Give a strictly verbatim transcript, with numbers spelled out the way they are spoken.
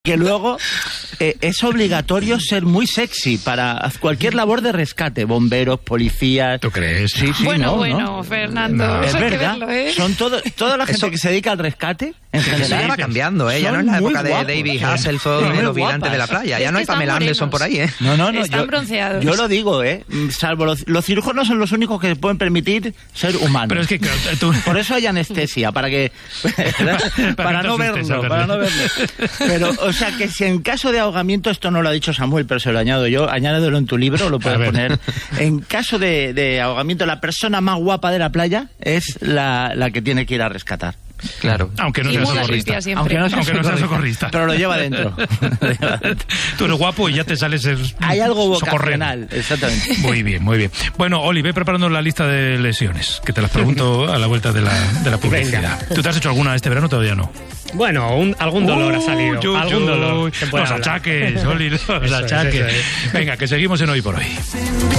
Que luego eh, es obligatorio ser muy sexy para cualquier labor de rescate, bomberos, policías. ¿Tú crees? Sí, sí, bueno, no, bueno, no. Fernando, No. Es hay que verdad. verlo, ¿eh? Son todo, toda la gente Eso- que se dedica al rescate, en Eso general. ya va cambiando, ¿eh? Ya son no es la muy época de guapos. David Hasselhoff Son y muy los vigilantes de la guapas. playa. Es Ya no que hay están Pamela Anderson morenos. por ahí, ¿eh? No, no, no. Están yo, bronceados. yo lo digo, ¿eh? Salvo los, los cirujanos son los únicos que se pueden permitir ser humanos. Pero es que claro, tú... Por eso hay anestesia, para que para no no te asustes, verlo, para no verlo. Pero, o sea, que si en caso de ahogamiento, esto no lo ha dicho Samuel, pero se lo añado yo, añádelo en tu libro, lo A puedes ver. poner. En caso de, de ahogamiento, la persona más guapa de la playa es la, la que tiene que ir a rescatar. Claro. Aunque no Y seas muy socorrista. limpia siempre. Aunque no sea Aunque no sea socorrista. Pero lo lleva dentro. Lo lleva dentro. Tú eres guapo y ya te sales el Hay algo socorrero. vocacional, exactamente. Muy bien, muy bien. Bueno, Oli, ve preparando la lista de lesiones, que te las pregunto a la vuelta de la, de la publicidad. Venga. ¿Tú te has hecho alguna este verano? Todavía no. Bueno, un, algún dolor ha salido. Uy, uy, algún uy. dolor. se puede Los hablar. achaques, Oli, los Eso es, achaques. eso es. Venga, que seguimos en Hoy por Hoy.